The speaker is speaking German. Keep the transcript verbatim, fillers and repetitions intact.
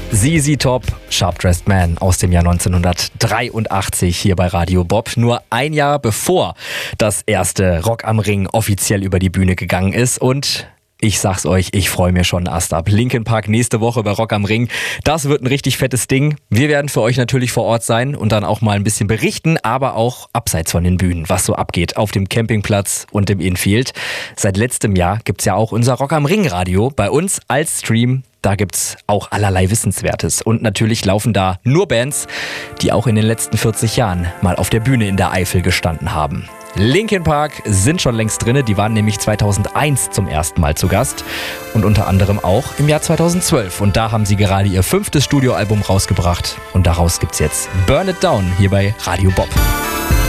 Z Z Top, Sharp Dressed Man aus dem Jahr neunzehnhundertdreiundachtzig hier bei Radio Bob. Nur ein Jahr bevor das erste Rock am Ring offiziell über die Bühne gegangen ist. Und ich sag's euch, ich freue mich schon Ast ab. Linkin Park nächste Woche bei Rock am Ring. Das wird ein richtig fettes Ding. Wir werden für euch natürlich vor Ort sein und dann auch mal ein bisschen berichten, aber auch abseits von den Bühnen, was so abgeht auf dem Campingplatz und im Infield. Seit letztem Jahr gibt's ja auch unser Rock am Ring Radio bei uns als Stream. Da gibt's auch allerlei Wissenswertes. Und natürlich laufen da nur Bands, die auch in den letzten vierzig Jahren mal auf der Bühne in der Eifel gestanden haben. Linkin Park sind schon längst drinne, die waren nämlich zweitausendeins zum ersten Mal zu Gast und unter anderem auch im Jahr zweitausendzwölf. Und da haben sie gerade ihr fünftes Studioalbum rausgebracht und daraus gibt's jetzt Burn It Down hier bei Radio Bob.